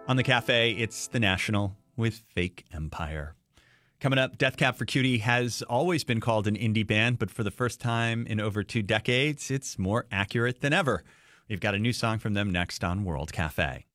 On the cafe, it's The National with Fake Empire. Coming up, Death Cab for Cutie has always been called an indie band, but for the first time in over 2 decades, it's more accurate than ever. We've got a new song from them next on World Cafe.